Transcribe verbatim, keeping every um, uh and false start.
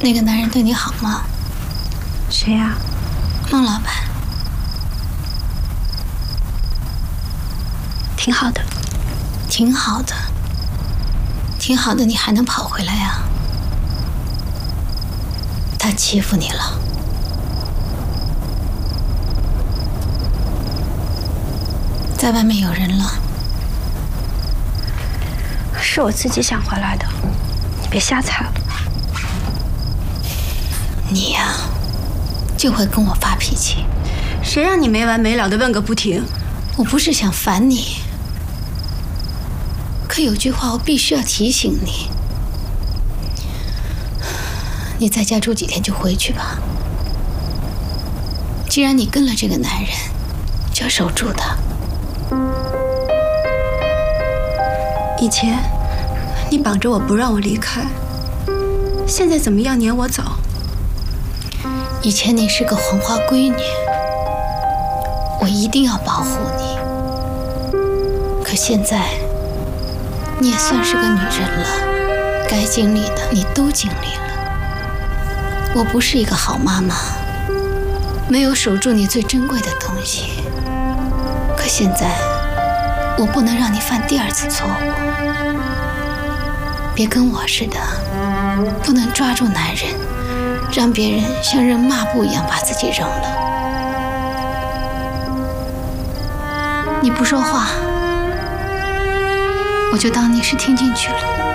那个男人对你好吗？ 谁呀？ 孟老板。 挺好的。 挺好的。挺好的，你还能跑回来呀？他欺负你了。在外面有人了。 是我自己想回来的，你别瞎猜了。 你呀，就会跟我发脾气。 谁让你没完没了的问个不停？ 我不是想烦你，可有句话我必须要提醒你：你在家住几天就回去吧。既然你跟了这个男人，就要守住他。 以前你绑着我不让我离开，现在怎么要撵我走？ 以前你是个黄花闺女，我一定要保护你。可现在你也算是个女人了，该经历的你都经历了。我不是一个好妈妈，没有守住你最珍贵的东西。可现在我不能让你犯第二次错误。别跟我似的，不能抓住男人，让别人像扔抹布一样把自己扔了。你不说话，我就当你是听进去了。